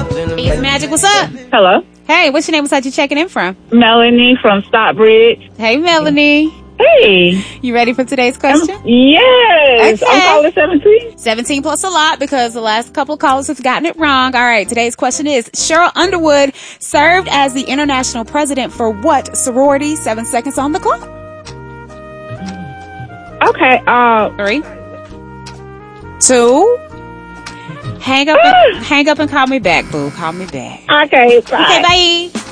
It's Magic. What's up? Hello. Hey, what's your name? What's you checking in from? Melanie from Stockbridge. Hey, Melanie. Hey. You ready for today's question? Yes. Okay. I'm calling 17. 17 plus a lot because the last couple of callers have gotten it wrong. All right, today's question is, Cheryl Underwood served as the international president for what sorority? 7 seconds on the clock. Okay. 3, 2. Hang up and call me back, boo. Call me back. Okay. Bye. Okay, bye.